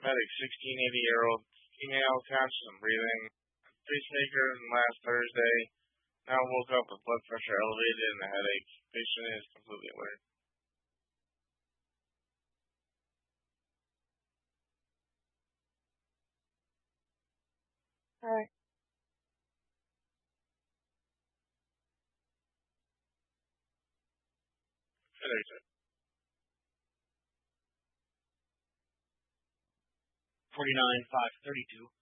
Medic, 1680-year-old female, constant breathing, pacemaker last Thursday. Now woke up with blood pressure elevated and a headache. Patient is completely alert. Alright. Headache. 49,532.